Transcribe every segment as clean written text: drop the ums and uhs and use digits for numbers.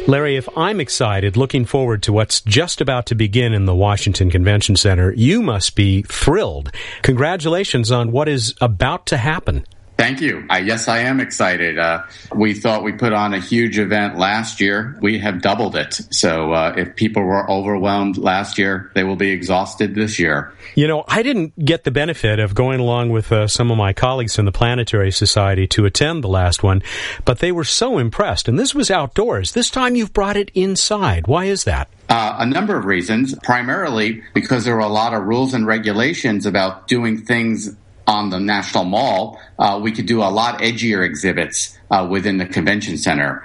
Larry, if I'm excited, looking forward to what's just about to begin in the Washington Convention Center, you must be thrilled. Congratulations on what is about to happen. Thank you. Yes, I am excited. We thought we put on a huge event last year. We have doubled it. So if people were overwhelmed last year, they will be exhausted this year. You know, I didn't get the benefit of going along with some of my colleagues in the Planetary Society to attend the last one, but they were so impressed. And this was outdoors. This time you've brought it inside. Why is that? A number of reasons, primarily because there were a lot of rules and regulations about doing things on the National Mall. We could do a lot edgier exhibits within the convention center.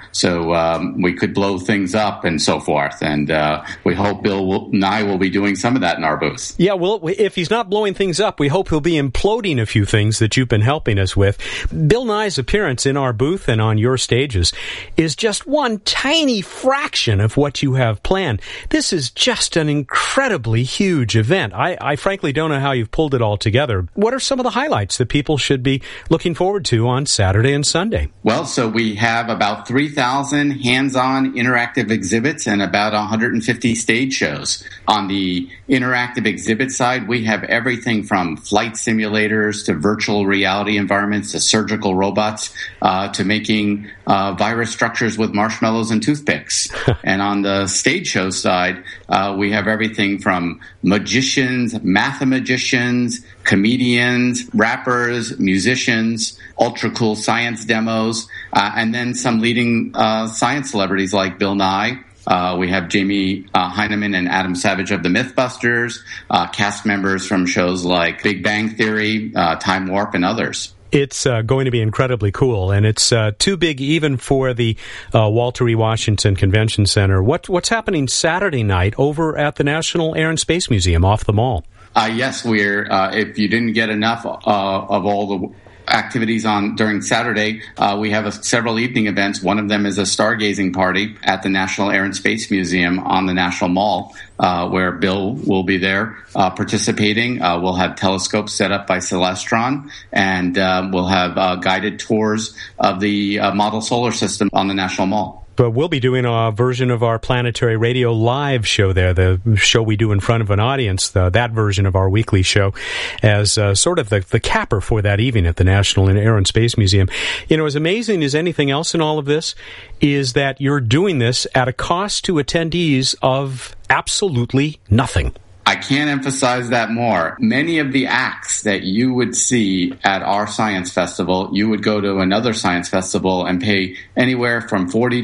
So we could blow things up and so forth. And we hope Bill Nye will be doing some of that in our booth. Yeah, well, if he's not blowing things up, we hope he'll be imploding a few things that you've been helping us with. Bill Nye's appearance in our booth and on your stages is just one tiny fraction of what you have planned. This is just an incredibly huge event. I frankly don't know how you've pulled it all together. What are some of the highlights that people should be looking forward to on Saturday and Sunday? Well, so we have about 3,000 hands-on interactive exhibits and about 150 stage shows. On the interactive exhibit side, we have everything from flight simulators to virtual reality environments to surgical robots to making virus structures with marshmallows and toothpicks. And on the stage show side, we have everything from magicians, mathemagicians, comedians, rappers, musicians, ultra cool science demos, and then some leading science celebrities like Bill Nye. We have Jamie Heineman and Adam Savage of the Mythbusters, cast members from shows like Big Bang Theory, Time Warp, and others. It's going to be incredibly cool, and it's too big even for the Walter E. Washington Convention Center. What's happening Saturday night over at the National Air and Space Museum off the mall? Yes, we're. If you didn't get enough of all the activities on during Saturday, we have several evening events. One of them is a stargazing party at the National Air and Space Museum on the National Mall, where Bill will be there participating. We'll have telescopes set up by Celestron, and we'll have guided tours of the model solar system on the National Mall. But we'll be doing a version of our Planetary Radio live show there, the show we do in front of an audience, that version of our weekly show, as sort of the capper for that evening at the National Air and Space Museum. You know, as amazing as anything else in all of this is that you're doing this at a cost to attendees of absolutely nothing. I can't emphasize that more. Many of the acts that you would see at our science festival, you would go to another science festival and pay anywhere from $40 to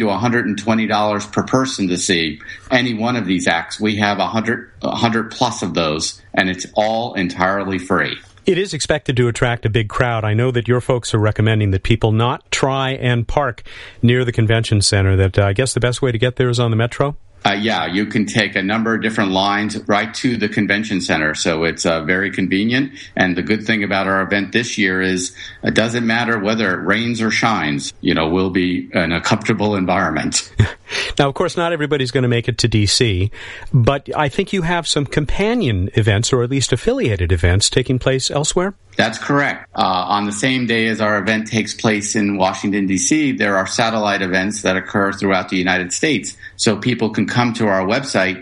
$120 per person to see any one of these acts. We have 100 plus of those, and it's all entirely free. It is expected to attract a big crowd. I know that your folks are recommending that people not try and park near the convention center, that I guess the best way to get there is on the Metro? Yeah, you can take a number of different lines right to the convention center, so it's very convenient. And the good thing about our event this year is it doesn't matter whether it rains or shines. You know, we'll be in a comfortable environment. Now, of course, not everybody's going to make it to D.C., but I think you have some companion events, or at least affiliated events, taking place elsewhere? That's correct. On the same day as our event takes place in Washington, D.C., there are satellite events that occur throughout the United States. So people can come to our website,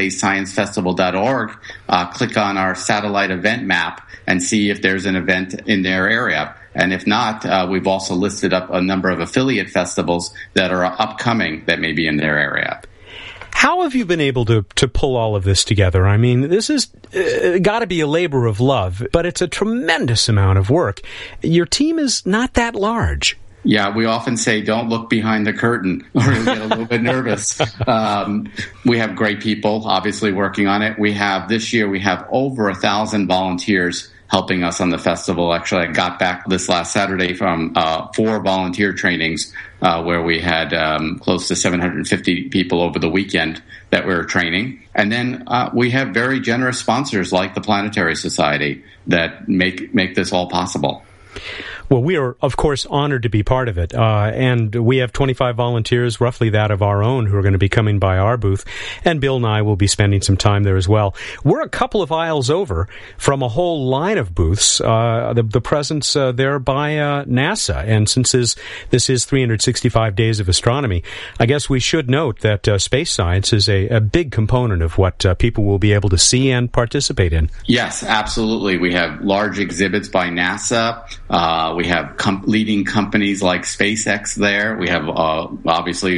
usasciencefestival.org, click on our satellite event map, and see if there's an event in their area. And if not, we've also listed up a number of affiliate festivals that are upcoming that may be in their area. How have you been able to pull all of this together? I mean, this has got to be a labor of love, but it's a tremendous amount of work. Your team is not that large. Yeah, we often say don't look behind the curtain or you'll get a little bit nervous. We have great people, obviously, working on it. This year, we have over 1,000 volunteers helping us on the festival. Actually, I got back this last Saturday from 4 volunteer trainings where we had close to 750 people over the weekend that we were training. And then we have very generous sponsors like the Planetary Society that make this all possible. Well, we are, of course, honored to be part of it. And we have 25 volunteers, roughly that of our own, who are going to be coming by our booth. And Bill and I will be spending some time there as well. We're a couple of aisles over from a whole line of booths, the presence there by NASA. And since this is 365 Days of Astronomy, I guess we should note that space science is a big component of what people will be able to see and participate in. Yes, absolutely. We have large exhibits by NASA. We have leading companies like SpaceX there. We have obviously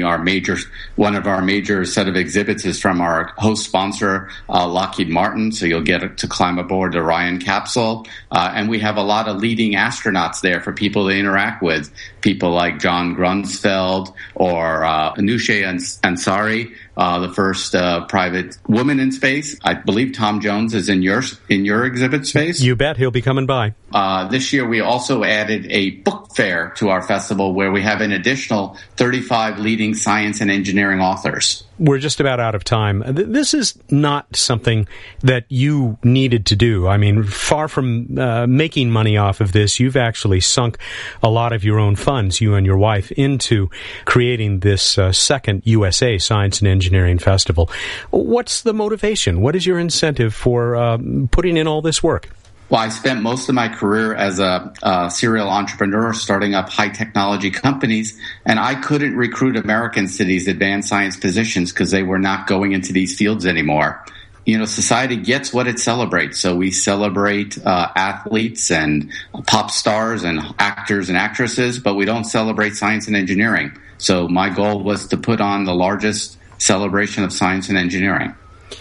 one of our major set of exhibits is from our host sponsor, Lockheed Martin. So you'll get to climb aboard the Orion capsule. And we have a lot of leading astronauts there for people to interact with. People like John Grunsfeld or Anousheh Ansari, the first private woman in space. I believe Tom Jones is in your exhibit space. You bet. He'll be coming by. This year, we also added a book fair to our festival where we have an additional 35 leading science and engineering authors. We're just about out of time. This is not something that you needed to do. I mean, far from making money off of this, you've actually sunk a lot of your own funds, you and your wife, into creating this second USA Science and Engineering Festival. What's the motivation? What is your incentive for putting in all this work? Well, I spent most of my career as a serial entrepreneur starting up high technology companies, and I couldn't recruit Americans to these advanced science positions because they were not going into these fields anymore. You know, society gets what it celebrates. So we celebrate athletes and pop stars and actors and actresses, but we don't celebrate science and engineering. So my goal was to put on the largest celebration of science and engineering.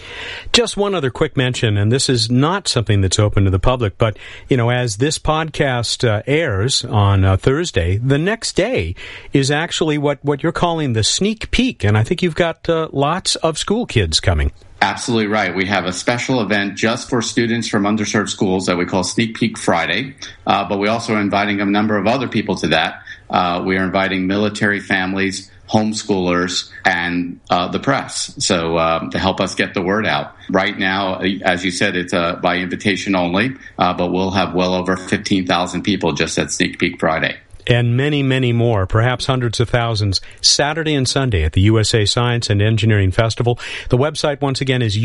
Just one other quick mention, and this is not something that's open to the public, but, you know, as this podcast airs on Thursday, the next day is actually what you're calling the sneak peek, and I think you've got lots of school kids coming. Absolutely right. We have a special event just for students from underserved schools that we call Sneak Peek Friday, but we also are inviting a number of other people to that. We are inviting military families, homeschoolers, and the press, so to help us get the word out. Right now, as you said, it's by invitation only, but we'll have well over 15,000 people just at Sneak Peek Friday. And many, many more, perhaps hundreds of thousands, Saturday and Sunday at the USA Science and Engineering Festival. The website, once again, is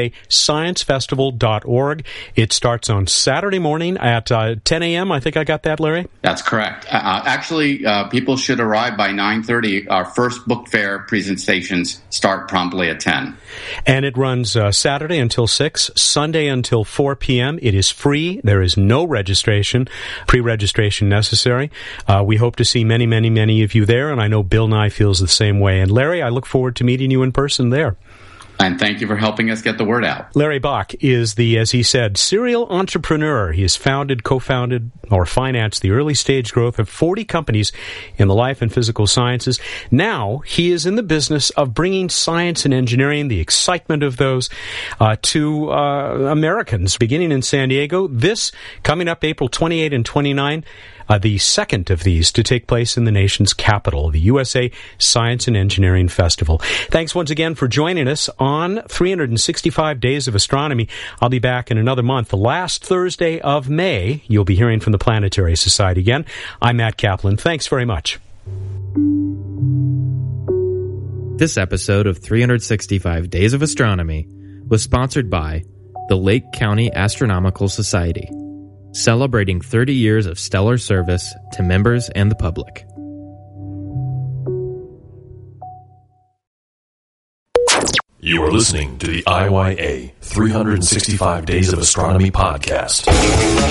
usasciencefestival.org. It starts on Saturday morning at 10 a.m. I think I got that, Larry? That's correct. Actually, people should arrive by 9:30. Our first book fair presentations start promptly at 10. And it runs Saturday until 6, Sunday until 4 p.m. It is free. There is no registration, pre-registration necessary. We hope to see many, many, many of you there, and I know Bill Nye feels the same way. And Larry, I look forward to meeting you in person there. And thank you for helping us get the word out. Larry Bach is the, as he said, serial entrepreneur. He has founded, co-founded, or financed the early stage growth of 40 companies in the life and physical sciences. Now he is in the business of bringing science and engineering, the excitement of those, to Americans, beginning in San Diego. This coming up April 28 and 29. The second of these to take place in the nation's capital, the USA Science and Engineering Festival. Thanks once again for joining us on 365 Days of Astronomy. I'll be back in another month. The last Thursday of May, you'll be hearing from the Planetary Society again. I'm Matt Kaplan. Thanks very much. This episode of 365 Days of Astronomy was sponsored by the Lake County Astronomical Society, celebrating 30 years of stellar service to members and the public. You are listening to the IYA 365 Days of Astronomy podcast.